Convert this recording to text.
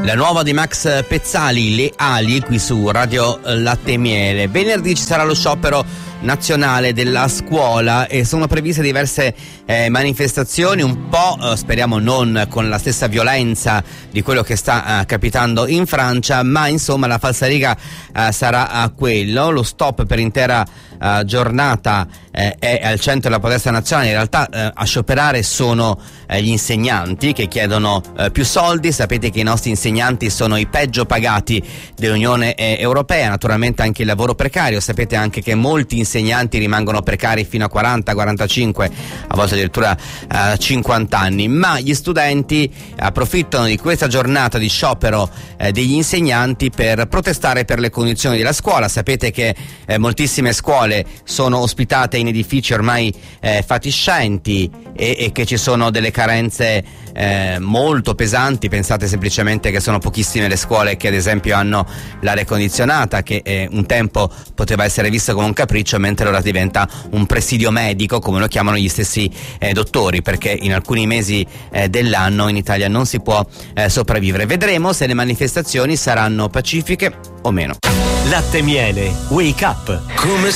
La nuova di Max Pezzali, Le ali, qui su Radio Latte e Miele. Venerdì ci sarà lo sciopero nazionale della scuola e sono previste diverse manifestazioni, un po' speriamo non con la stessa violenza di quello che sta capitando in Francia, ma insomma la falsariga sarà quello. Lo stop per intera giornata è al centro della protesta nazionale. In realtà a scioperare sono gli insegnanti che chiedono più soldi. Sapete che i nostri insegnanti sono i peggio pagati dell'Unione Europea, naturalmente anche il lavoro precario. Sapete anche che molti insegnanti rimangono precari fino a 40, 45, a volte addirittura 50 anni, ma gli studenti approfittano di questa giornata di sciopero degli insegnanti per protestare per le condizioni della scuola. Sapete che moltissime scuole sono ospitate in edifici ormai fatiscenti e che ci sono delle carenze molto pesanti. Pensate semplicemente che sono pochissime le scuole che ad esempio hanno l'aria condizionata, che un tempo poteva essere visto come un capriccio, mentre ora diventa un presidio medico, come lo chiamano gli stessi dottori, perché in alcuni mesi dell'anno in Italia non si può sopravvivere. Vedremo se le manifestazioni saranno pacifiche o meno. Latte e Miele, Wake Up. Come